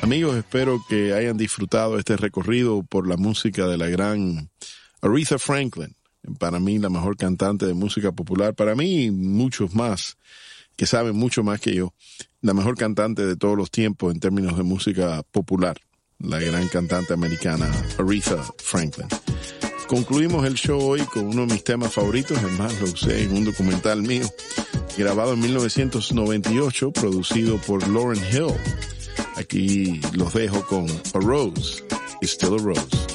Amigos, espero que hayan disfrutado este recorrido por la música de la gran Aretha Franklin. Para mí, la mejor cantante de música popular. Para mí, muchos más que saben mucho más que yo. La mejor cantante de todos los tiempos en términos de música popular. La gran cantante americana Aretha Franklin. Concluimos el show hoy con uno de mis temas favoritos. Además, lo usé en un documental mío, grabado en 1998, producido por Lauryn Hill. Aquí los dejo con A Rose is Still a Rose.